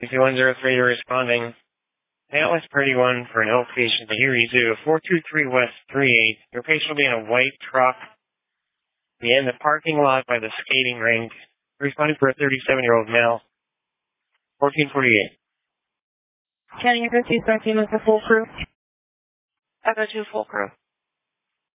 5103, you're responding. Atlas 31 for an L patient at Erie Zoo, 423 West 38. Your patient will be in a white truck. Be in the parking lot by the skating rink. Responding for a 37-year-old male. 1448. Can you go to 13 with the full crew? I'll go to full crew.